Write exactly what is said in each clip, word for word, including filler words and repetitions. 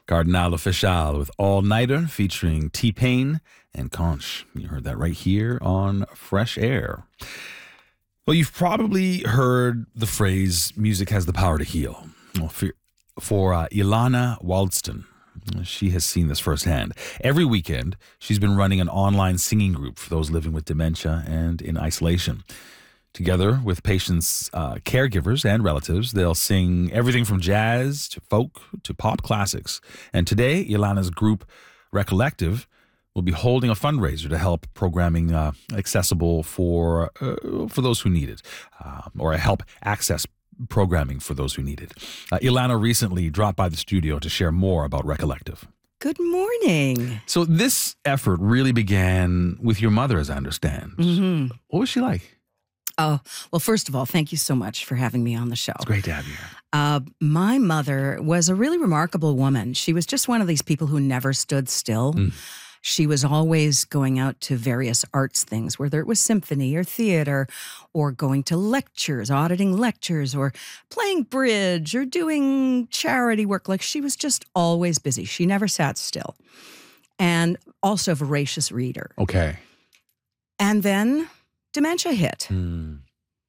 Cardinal Official with All Nighter featuring T-Pain and Conch. You heard that right here on Fresh Air. Well, you've probably heard the phrase, music has the power to heal. Well, for for uh, Ilana Waldston, she has seen this firsthand. Every weekend, she's been running an online singing group for those living with dementia and in isolation. Together with patients' uh, caregivers and relatives, they'll sing everything from jazz to folk to pop classics. And today, Ilana's group, Recollective, will be holding a fundraiser to help programming uh, accessible for uh, for those who need it, uh, or help access programming for those who need it. Uh, Ilana recently dropped by the studio to share more about Recollective. Good morning. So this effort really began with your mother, as I understand. Mm-hmm. What was she like? Oh, well, first of all, thank you so much for having me on the show. It's great to have you here. Uh, my mother was a really remarkable woman. She was just one of these people who never stood still. Mm. She was always going out to various arts things, whether it was symphony or theater or going to lectures, auditing lectures or playing bridge or doing charity work. Like, she was just always busy. She never sat still. And also a voracious reader. Okay. And then dementia hit. Mm.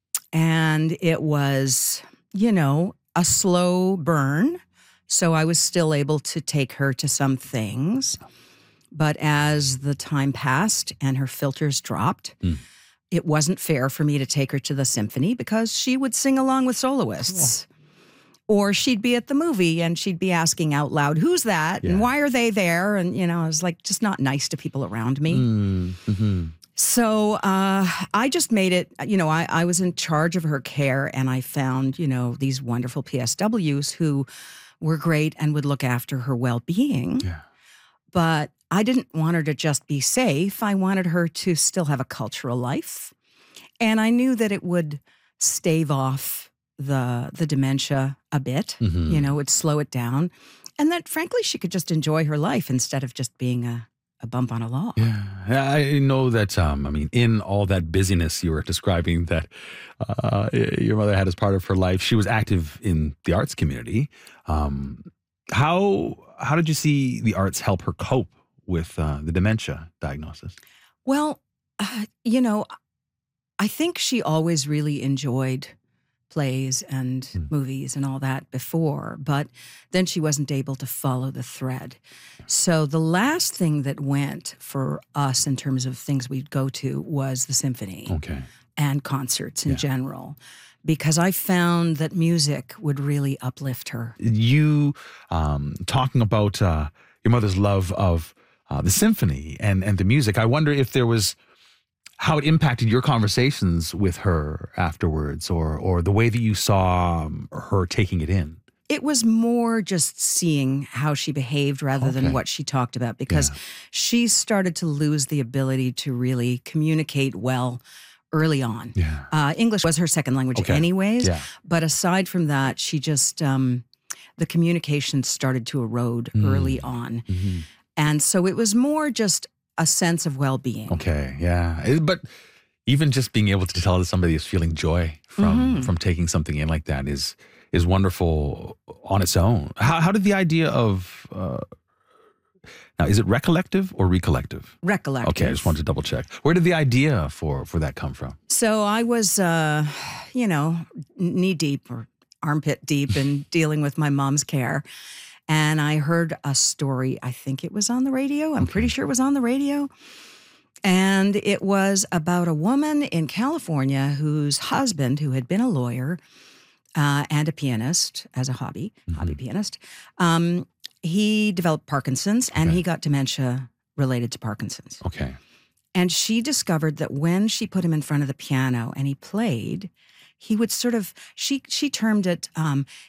And it was, you know, a slow burn. So I was still able to take her to some things. But as the time passed and her filters dropped, mm. it wasn't fair for me to take her to the symphony because she would sing along with soloists. Oh. Or she'd be at the movie and she'd be asking out loud, who's that? Yeah. And why are they there? And, you know, I was like, just not nice to people around me. Mm. Mm-hmm. So uh, I just made it, you know, I, I was in charge of her care and I found, you know, these wonderful P S Ws who were great and would look after her well-being. Yeah. But I didn't want her to just be safe. I wanted her to still have a cultural life. And I knew that it would stave off the the dementia a bit, mm-hmm. you know, would slow it down. And that, frankly, she could just enjoy her life instead of just being a, a bump on a log. Yeah, I know that, um, I mean, in all that busyness you were describing that uh, your mother had as part of her life, she was active in the arts community. Um, how how did you see the arts help her cope with uh, the dementia diagnosis? Well, uh, you know, I think she always really enjoyed plays and mm. movies and all that before, but then she wasn't able to follow the thread. So the last thing that went for us in terms of things we'd go to was the symphony okay. and concerts in yeah. general, because I found that music would really uplift her. You um, talking about uh, your mother's love of Uh, the symphony and, and the music. I wonder if there was, how it impacted your conversations with her afterwards or or the way that you saw um, her taking it in. It was more just seeing how she behaved rather okay. than what she talked about, because yeah. she started to lose the ability to really communicate well early on. Yeah. Uh, English was her second language okay. anyways, yeah. but aside from that, she just, um, the communication started to erode mm. early on. Mm-hmm. And so it was more just a sense of well-being. Okay, yeah. But even just being able to tell that somebody is feeling joy from mm-hmm. from taking something in like that is is wonderful on its own. How how did the idea of uh, now is it recollective or recollective? Recollective. Okay, I just wanted to double check. Where did the idea for for that come from? So I was, uh, you know, knee deep or armpit deep in dealing with my mom's care. And I heard a story, I think it was on the radio. I'm okay. pretty sure it was on the radio. And it was about a woman in California whose husband, who had been a lawyer uh, and a pianist as a hobby, mm-hmm. hobby pianist, um, he developed Parkinson's and okay. he got dementia related to Parkinson's. Okay. And she discovered that when she put him in front of the piano and he played, he would sort of, she she termed it, um,